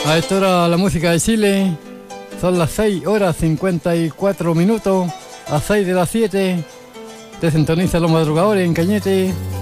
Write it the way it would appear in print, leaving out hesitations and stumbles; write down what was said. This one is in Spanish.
A esta hora la música de Chile. Son las 6 horas 54 minutos. A 6 de las 7. Te sintoniza los madrugadores en Cañete.